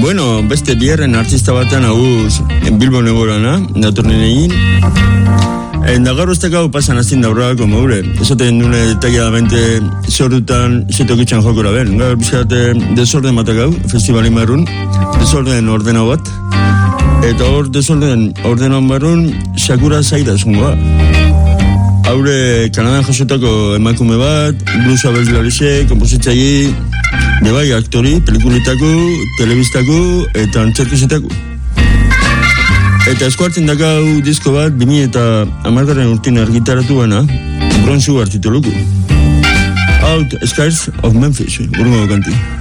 Bueno, beste biherren artista batean hauz Bilbon egorana, datorren egin. Da gaur ustek hau pasan azin daurra, como gure. Esaten dune detalladamente zorrutan zetokitzen jokora ben. Gaur bizkate desorden batak hau, festivalin barrun, desorden ordena bat. Eta hor desorden ordena barrun, sakura zaira zungoa. Haure Kanadan jasotako emakume bat, blues abeslarize, kompositzaile, bebai aktori, pelikulitako, telebistako eta antzerkizetako. Eta eskuartzen dakau disko bat, 2010 urtin argitaratu gana, Bronze Sugar tituluko. Out Skies of Memphis, urungo kanti.